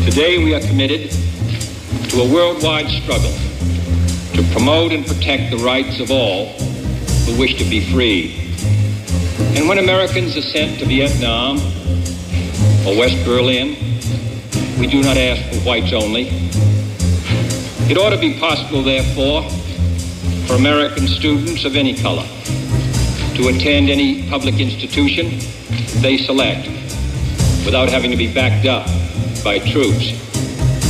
Today we are committed to a worldwide struggle to promote and protect the rights of all who wish to be free. And when Americans are sent to Vietnam or West Berlin, we do not ask for whites only. It ought to be possible, therefore, for American students of any color to attend any public institution they select without having to be backed up by troops